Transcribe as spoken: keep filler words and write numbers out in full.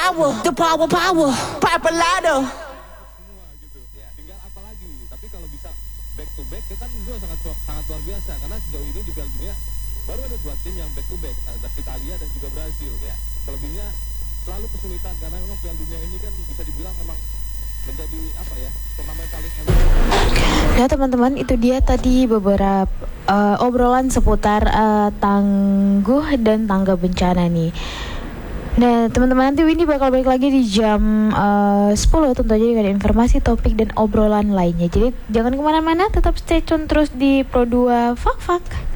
power, the power, power, Papalado. Semua gitu. Ya. Tinggal apa lagi? Tapi kalau bisa back to back, ya kan itu sangat sangat luar biasa karena sejauh ini di Piala Dunia baru ada dua tim yang back to back, ada Italia dan juga Brasil ya. Selebihnya selalu kesulitan karena memang Piala Dunia ini kan bisa dibilang memang menjadi apa ya, turnamen paling enak. Ya teman-teman, itu dia tadi beberapa uh, obrolan seputar uh, tangguh dan tangga bencana nih. Nah teman-teman, nanti Windy bakal balik lagi di jam uh, sepuluh tentu aja dengan informasi, topik, dan obrolan lainnya. Jadi jangan kemana-mana, tetap stay tune terus di Pro dua Fak Fak.